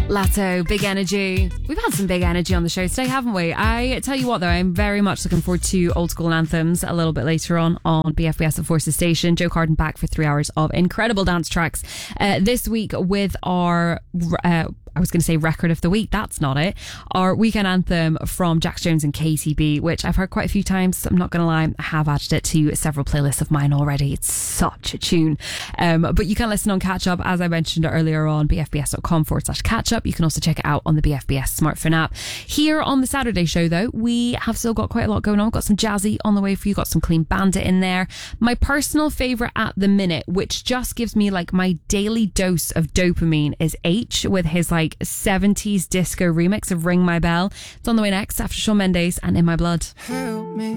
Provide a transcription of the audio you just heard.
Lato, Big Energy. We've had some big energy on the show today, haven't we? I tell you what, though, I'm very much looking forward to old school anthems a little bit later on BFBS at Forces Station. Joe Carden back for 3 hours of incredible dance tracks this week with our... I was going to say record of the week. That's not it. Our weekend anthem from Jax Jones and KTB, which I've heard quite a few times. I'm not going to lie. I have added it to several playlists of mine already. It's such a tune. But you can listen on catch up, as I mentioned earlier on bfbs.com/catch up. You can also check it out on the BFBS smartphone app. Here on the Saturday show, though, we have still got quite a lot going on. We've got some jazzy on the way for you. Got some Clean Bandit in there. My personal favourite at the minute, which just gives me like my daily dose of dopamine, is H with his like 70s disco remix of Ring My Bell. It's on the way next after Shawn Mendes and In My Blood. Help me.